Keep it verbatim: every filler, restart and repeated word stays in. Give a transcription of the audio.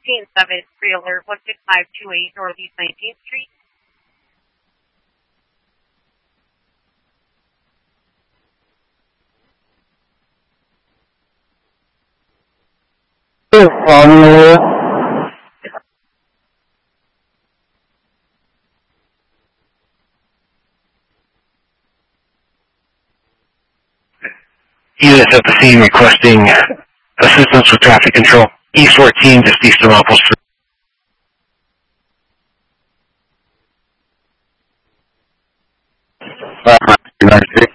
fourteen seven, pre-alert one six five two eight Northeast nineteenth Street. Units at the scene requesting assistance with traffic control. East fourteen, just east of Apples. Uh, United States.